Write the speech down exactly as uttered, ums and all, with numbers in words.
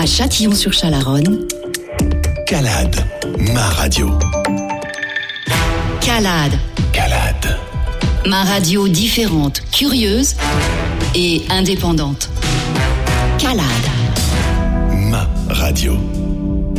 À Châtillon-sur-Chalaronne, Calade, ma radio. Calade. Calade. Ma radio différente, curieuse et indépendante. Calade. Ma radio.